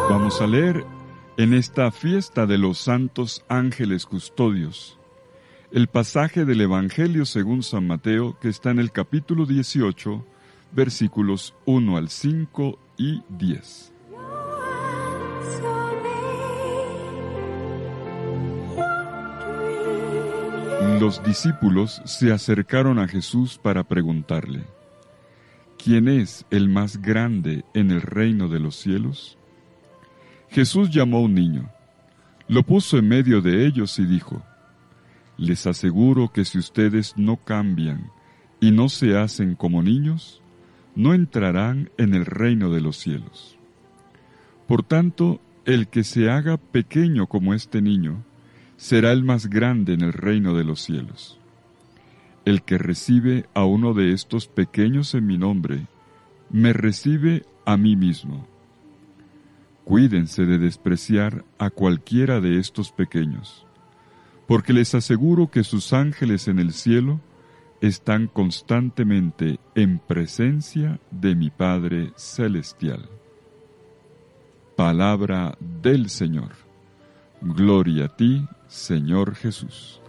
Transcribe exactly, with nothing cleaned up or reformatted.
Vamos a leer en esta fiesta de los santos ángeles custodios el pasaje del Evangelio según San Mateo, que está en el capítulo dieciocho, versículos uno al cinco y diez. Los discípulos se acercaron a Jesús para preguntarle: ¿quién es el más grande en el reino de los cielos? Jesús llamó a un niño, lo puso en medio de ellos y dijo: les aseguro que si ustedes no cambian y no se hacen como niños, no entrarán en el reino de los cielos. Por tanto, el que se haga pequeño como este niño, será el más grande en el reino de los cielos. El que recibe a uno de estos pequeños en mi nombre, me recibe a mí mismo. Cuídense de despreciar a cualquiera de estos pequeños, porque les aseguro que sus ángeles en el cielo están constantemente en presencia de mi Padre Celestial. Palabra del Señor. Gloria a ti, Señor Jesús.